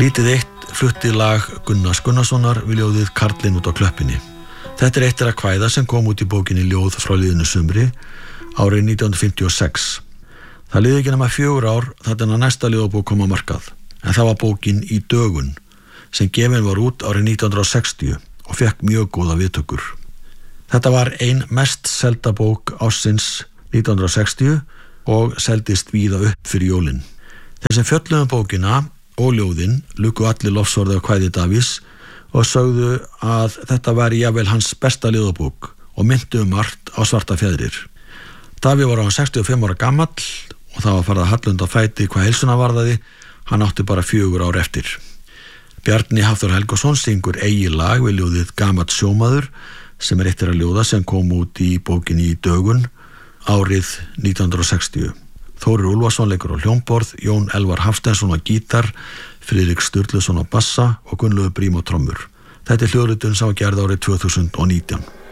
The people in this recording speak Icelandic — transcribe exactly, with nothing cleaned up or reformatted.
Lítið eitt flutti lag Gunnars Gunnarssonar við ljóðið Karlinn út á klöppinni. Þetta er eitt þeirra kvæða sem kom út í bókinni Ljóð frá liðnu sumri árið nítján hundruð fimmtíu og sex. Það liði ekki nema fjögur ár þar til að næsta ljóðabók kom á markað, en það var bókin Í dögun sem gefin var út árið nítján hundruð sextíu og fekk mjög góða viðtökur. Þetta var ein mest selda bók ársins nítján hundruð sextíu og seldist víða upp fyrir jólin. Þeir sem fjölluðu um bókina og ljóðin luku allir lofsorði á kvæði Davís og sögðu að þetta væri jafnvel hans besta ljóðabók og minntu um margt á Svarta fjaðrir. Daví var á sextíu og fimm ára gamall og það var farið að hallunda fæti hvað heilsuna varðaði, hann átti bara fjögur ár eftir. Bjarni Hafþór Helgason syngur eigið lag við ljóðið Gamall sjómaður sem er eitt þeirra ljóða sem kom út í bókinni Í dögun árið nítján hundruð sextíu. Þórir Úlfarsson leikur á hljómborð, Jón Elvar Hafsteinsson á gítar, Friðrik Sturluson á bassa og Gunnlaugur Brím á trommur. Þetta er hljóðritun sem var gerð árið tvö þúsund og nítján.